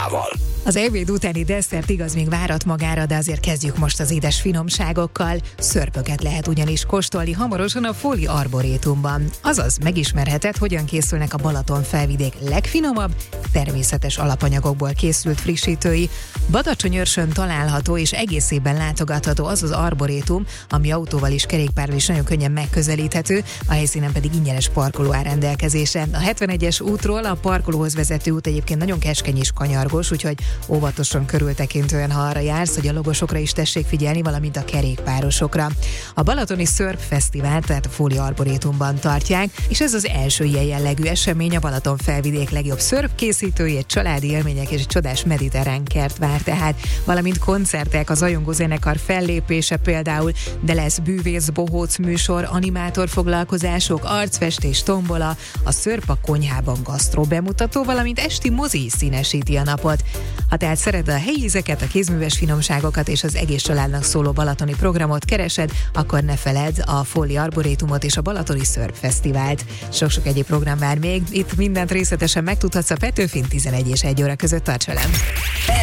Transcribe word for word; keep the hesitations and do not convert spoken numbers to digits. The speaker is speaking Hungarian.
Anitával. Az ebéd utáni desszert igaz még várat magára, de azért kezdjük most az édes finomságokkal. Szörpöket lehet ugyanis kóstolni hamarosan a Fóli Arborétumban. Azaz megismerheted, hogyan készülnek a Balaton felvidék legfinomabb, természetes alapanyagokból készült frissítői. Badacsonyőrsön található és egész évben látogatható az az arborétum, ami autóval és kerékpárral is nagyon könnyen megközelíthető, a helyszínen pedig ingyenes parkoló áll rendelkezésre. A hetvenegyes útról a parkolóhoz vezető út egyébként nagyon keskeny és kanyargós, úgyhogy óvatosan körültekintően, ha arra jársz, hogy a logosokra is tessék figyelni, valamint a kerékpárosokra. A Balatoni Szörp Fesztivál, tehát a Fóli Arborétumban tartják, és ez az első ilyen jellegű esemény a Balaton felvidék legjobb szörp készítői, egy családi élmények és egy csodás mediterrán kert vár tehát, valamint koncertek, a Zajongó zenekar fellépése például, de lesz bűvész, bohóc műsor, animátor foglalkozások, arcfestés, tombola, a Szörp a konyhában gasztró bemutató, valamint esti mozi is színesíti a napot. Ha tehát szereted a helyi ízeket, a kézműves finomságokat és az egész családnak szóló balatoni programot keresed, akkor ne feledd a Fóli Arborétumot és a Balatoni Szörp Fesztivált. Sok-sok egyéb program vár még, itt mindent részletesen megtudhatsz a Petőfin tizenegy és egy óra között, tarts velem!